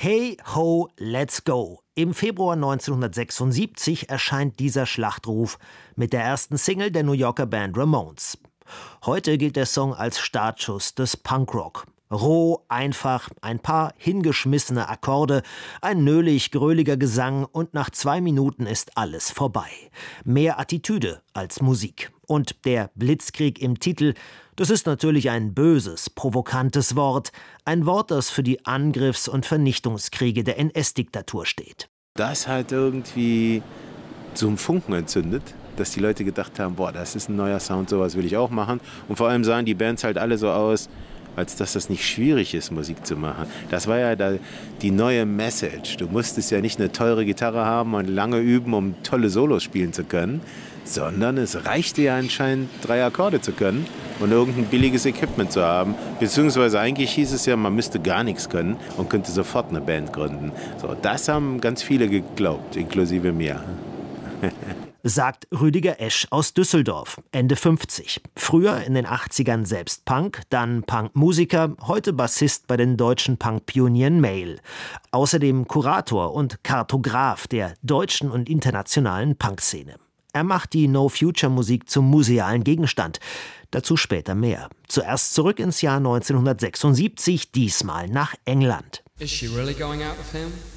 Hey ho, let's go. Im Februar 1976 erscheint dieser Schlachtruf mit der ersten Single der New Yorker Band Ramones. Heute gilt der Song als Startschuss des Punkrock. Roh, einfach, ein paar hingeschmissene Akkorde, ein nölig-gröliger Gesang und nach 2 Minuten ist alles vorbei. Mehr Attitüde als Musik. Und der Blitzkrieg im Titel, das ist natürlich ein böses, provokantes Wort. Ein Wort, das für die Angriffs- und Vernichtungskriege der NS-Diktatur steht. Das hat irgendwie so einen Funken entzündet, dass die Leute gedacht haben, boah, das ist ein neuer Sound, sowas will ich auch machen. Und vor allem sahen die Bands halt alle so aus, als dass das nicht schwierig ist, Musik zu machen. Das war ja die neue Message. Du musstest ja nicht eine teure Gitarre haben und lange üben, um tolle Solos spielen zu können, sondern es reichte ja anscheinend, 3 Akkorde zu können und irgendein billiges Equipment zu haben. Beziehungsweise eigentlich hieß es ja, man müsste gar nichts können und könnte sofort eine Band gründen. So, das haben ganz viele geglaubt, inklusive mir. Sagt Rüdiger Esch aus Düsseldorf, Ende 50. Früher in den 80ern selbst Punk, dann Punkmusiker, heute Bassist bei den deutschen Punkpionieren Mail. Außerdem Kurator und Kartograf der deutschen und internationalen Punkszene. Er macht die No-Future-Musik zum musealen Gegenstand. Dazu später mehr. Zuerst zurück ins Jahr 1976, diesmal nach England. Is she really going out with him?